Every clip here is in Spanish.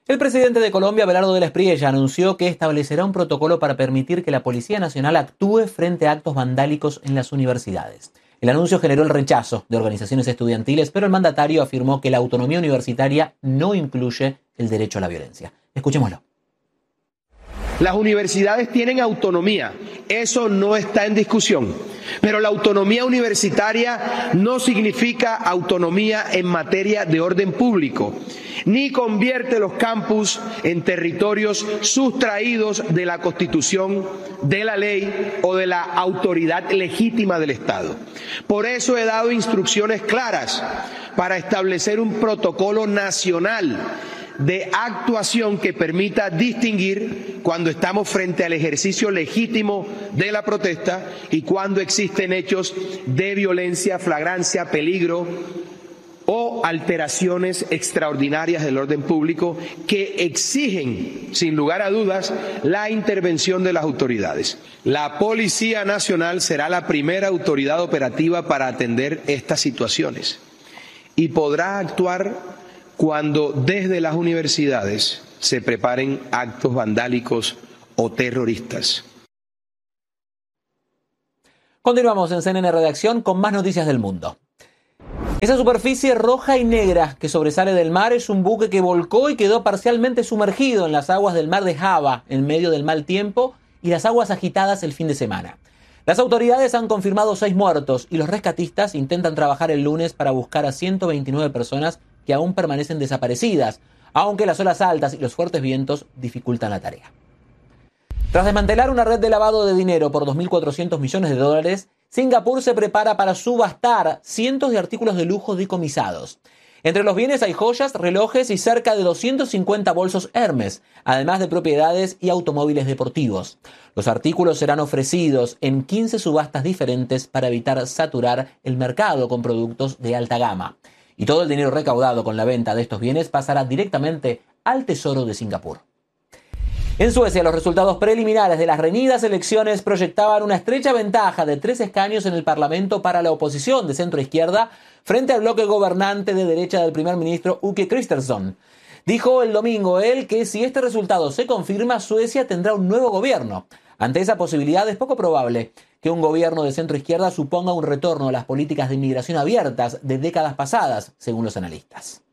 El presidente de Colombia, Abelardo de la Espriella, anunció que establecerá un protocolo para permitir que la Policía Nacional actúe frente a actos vandálicos en las universidades. El anuncio generó el rechazo de organizaciones estudiantiles, pero el mandatario afirmó que la autonomía universitaria no incluye el derecho a la violencia. Escuchémoslo. Las universidades tienen autonomía, eso no está en discusión, pero la autonomía universitaria no significa autonomía en materia de orden público, ni convierte los campus en territorios sustraídos de la Constitución, de la ley o de la autoridad legítima del Estado. Por eso he dado instrucciones claras para establecer un protocolo nacional de actuación que permita distinguir cuando estamos frente al ejercicio legítimo de la protesta y cuando existen hechos de violencia, flagrancia, peligro o alteraciones extraordinarias del orden público que exigen, sin lugar a dudas, la intervención de las autoridades. La Policía Nacional será la primera autoridad operativa para atender estas situaciones y podrá actuar cuando desde las universidades se preparen actos vandálicos o terroristas. Continuamos en CNN Redacción con más noticias del mundo. Esa superficie roja y negra que sobresale del mar es un buque que volcó y quedó parcialmente sumergido en las aguas del mar de Java en medio del mal tiempo y las aguas agitadas el fin de semana. Las autoridades han confirmado 6 muertos y los rescatistas intentan trabajar el lunes para buscar a 129 personas que aún permanecen desaparecidas, aunque las olas altas y los fuertes vientos dificultan la tarea. Tras desmantelar una red de lavado de dinero por 2.400 millones de dólares, Singapur se prepara para subastar cientos de artículos de lujo decomisados. Entre los bienes hay joyas, relojes y cerca de 250 bolsos Hermes, además de propiedades y automóviles deportivos. Los artículos serán ofrecidos en 15 subastas diferentes para evitar saturar el mercado con productos de alta gama. Y todo el dinero recaudado con la venta de estos bienes pasará directamente al Tesoro de Singapur. En Suecia, los resultados preliminares de las reñidas elecciones proyectaban una estrecha ventaja de 3 escaños en el Parlamento para la oposición de centro-izquierda frente al bloque gobernante de derecha del primer ministro Ulf Kristersson. Dijo el domingo él que si este resultado se confirma, Suecia tendrá un nuevo gobierno. Ante esa posibilidad es poco probable que un gobierno de centro-izquierda suponga un retorno a las políticas de inmigración abiertas de décadas pasadas, según los analistas.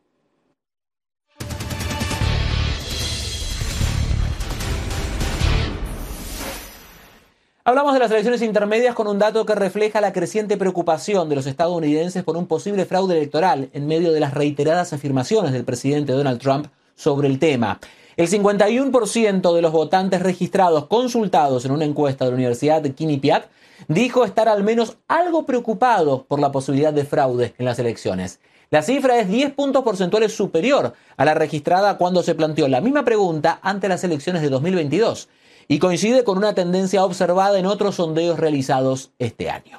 Hablamos de las elecciones intermedias con un dato que refleja la creciente preocupación de los estadounidenses por un posible fraude electoral en medio de las reiteradas afirmaciones del presidente Donald Trump sobre el tema. El 51% de los votantes registrados consultados en una encuesta de la Universidad de Quinnipiac dijo estar al menos algo preocupado por la posibilidad de fraude en las elecciones. La cifra es 10 puntos porcentuales superior a la registrada cuando se planteó la misma pregunta ante las elecciones de 2022 y coincide con una tendencia observada en otros sondeos realizados este año.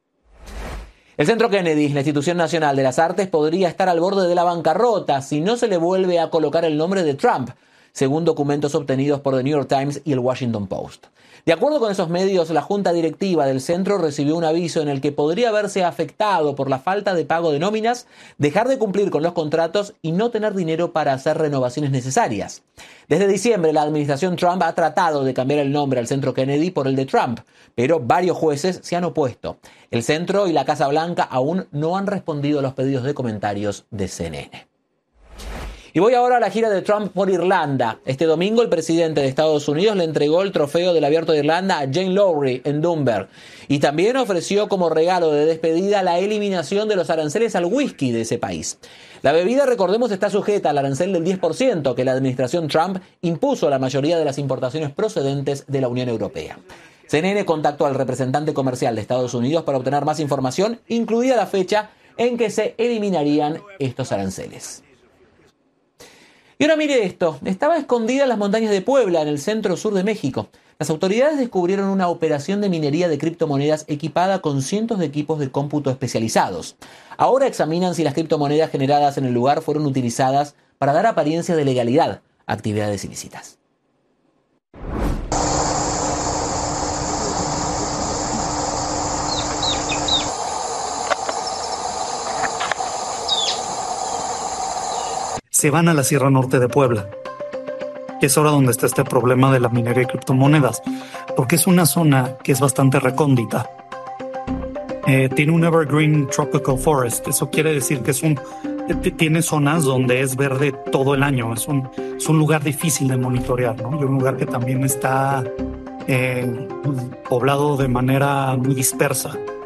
El Centro Kennedy, la institución nacional de las artes, podría estar al borde de la bancarrota si no se le vuelve a colocar el nombre de Trump, según documentos obtenidos por The New York Times y el Washington Post. De acuerdo con esos medios, la junta directiva del centro recibió un aviso en el que podría verse afectado por la falta de pago de nóminas, dejar de cumplir con los contratos y no tener dinero para hacer renovaciones necesarias. Desde diciembre, la administración Trump ha tratado de cambiar el nombre al Centro Kennedy por el de Trump, pero varios jueces se han opuesto. El centro y la Casa Blanca aún no han respondido a los pedidos de comentarios de CNN. Y voy ahora a la gira de Trump por Irlanda. Este domingo el presidente de Estados Unidos le entregó el trofeo del Abierto de Irlanda a Jane Lowry en Dunbar. Y también ofreció como regalo de despedida la eliminación de los aranceles al whisky de ese país. La bebida, recordemos, está sujeta al arancel del 10% que la administración Trump impuso a la mayoría de las importaciones procedentes de la Unión Europea. CNN contactó al representante comercial de Estados Unidos para obtener más información, incluida la fecha en que se eliminarían estos aranceles. Y ahora mire esto, estaba escondida en las montañas de Puebla, en el centro-sur de México. Las autoridades descubrieron una operación de minería de criptomonedas equipada con cientos de equipos de cómputo especializados. Ahora examinan si las criptomonedas generadas en el lugar fueron utilizadas para dar apariencia de legalidad a actividades ilícitas. se van a la Sierra Norte de Puebla, que es ahora donde está este problema de la minería de criptomonedas, porque es una zona que es bastante recóndita. Tiene un evergreen tropical forest. Eso quiere decir que tiene zonas donde es verde todo el año. Es un lugar difícil de monitorear, ¿no? Y un lugar que también está poblado de manera muy dispersa.